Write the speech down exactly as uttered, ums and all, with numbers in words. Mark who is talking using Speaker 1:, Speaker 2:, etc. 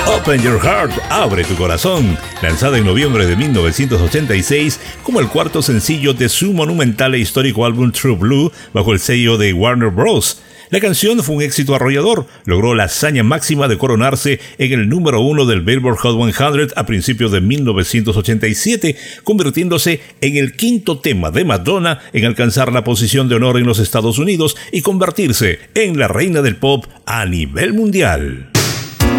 Speaker 1: Open Your Heart, Abre tu Corazón, lanzada en noviembre de mil novecientos ochenta y seis como el cuarto sencillo de su monumental e histórico álbum True Blue bajo el sello de Warner Bros. La canción fue un éxito arrollador, logró la hazaña máxima de coronarse en el número uno del Billboard Hot cien a principios de mil novecientos ochenta y siete, convirtiéndose en el quinto tema de Madonna en alcanzar la posición de honor en los Estados Unidos y convertirse en la reina del pop a nivel mundial.